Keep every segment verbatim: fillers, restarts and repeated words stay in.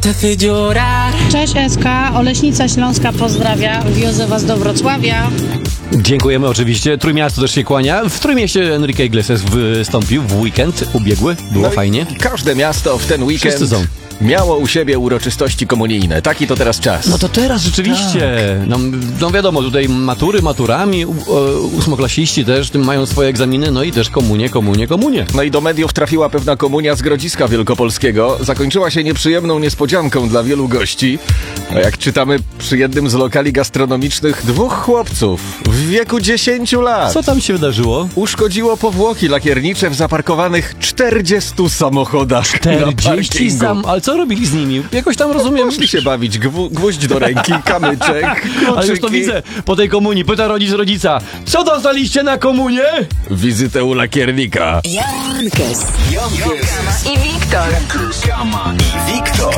Cześć S K, Oleśnica Śląska pozdrawia, wiozę was do Wrocławia. Dziękujemy oczywiście. Trójmiasto też się kłania. W Trójmieście Enrique Iglesias wystąpił w weekend ubiegły. Było no fajnie. Każde miasto w ten weekend Wszyscy są. miało u siebie uroczystości komunijne. Taki to teraz czas. No to teraz rzeczywiście. Tak. No, no wiadomo, tutaj matury maturami, u, u, ósmoklasiści też tym mają swoje egzaminy, no i też komunie, komunie, komunie. No i do mediów trafiła pewna komunia z Grodziska Wielkopolskiego. Zakończyła się nieprzyjemną niespodzianką dla wielu gości. A jak czytamy przy jednym z lokali gastronomicznych, dwóch chłopców w wieku dziesięciu lat. Co tam się wydarzyło? Uszkodziło powłoki lakiernicze w zaparkowanych czterdziestu samochodach. czterdzieści sam... Ale co robili z nimi? Jakoś tam rozumiem. Poszli się bawić. Gwu, gwóźdź do ręki, kamyczek, kluczyki. Ale już to widzę po tej komunii. Pyta rodzic rodzica. Co dostaliście na komunię? Wizytę u lakiernika. Jankes. Jankes. I Wiktor. Kama i Wiktor.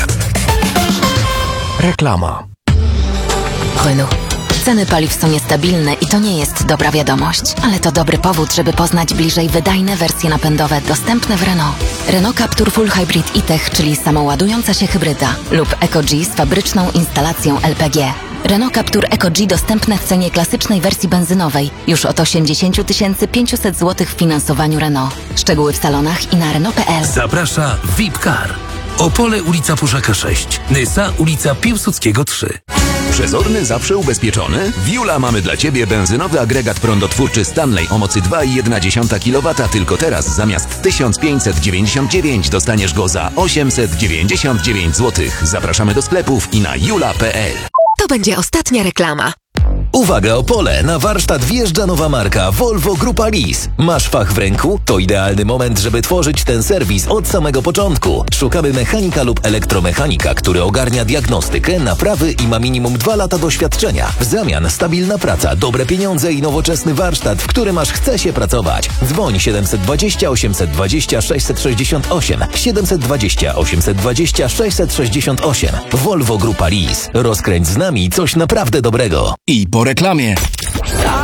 Reklama. Renault. Ceny paliw są niestabilne i to nie jest dobra wiadomość, ale to dobry powód, żeby poznać bliżej wydajne wersje napędowe dostępne w Renault. Renault Captur Full Hybrid e-Tech, czyli samoładująca się hybryda, lub EcoG z fabryczną instalacją L P G. Renault Captur EcoG dostępne w cenie klasycznej wersji benzynowej już od osiemdziesiąt tysięcy pięćset złotych w finansowaniu Renault. Szczegóły w salonach i na Renault kropka p l. Zaprasza V I P Car. Opole ulica Puszaka sześć, Nysa ulica Piłsudskiego trzy. Przezorny, zawsze ubezpieczony? W Jula mamy dla Ciebie benzynowy agregat prądotwórczy Stanley o mocy dwa i jedna dziesiąta kilowata. Tylko teraz zamiast tysiąc pięćset dziewięćdziesiąt dziewięć dostaniesz go za osiemset dziewięćdziesiąt dziewięć złotych. Zapraszamy do sklepów i na jula kropka p l. To będzie ostatnia reklama. Uwaga Opole, na warsztat wjeżdża nowa marka Volvo Grupa Lis. Masz fach w ręku? To idealny moment, żeby tworzyć ten serwis od samego początku. Szukamy mechanika lub elektromechanika, który ogarnia diagnostykę, naprawy i ma minimum dwa lata doświadczenia. W zamian stabilna praca, dobre pieniądze i nowoczesny warsztat, w którym aż chce się pracować. Dzwoń siedemset dwadzieścia osiemset dwadzieścia sześćset sześćdziesiąt osiem, siedemset dwadzieścia osiemset dwadzieścia sześćset sześćdziesiąt osiem. Volvo Grupa Lis. Rozkręć z nami coś naprawdę dobrego. I po reklamie.